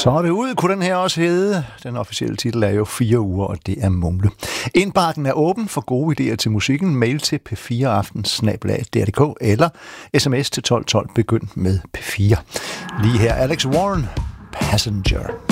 Så er det ud, kunne den her også hedde. Den officielle titel er jo 4 uger, og det er Mumle. Indbakken er åben for gode idéer til musikken. Mail til p4aften@dr.dk eller sms til 1212 begynd med P4. Lige her Alex Warren, Passenger.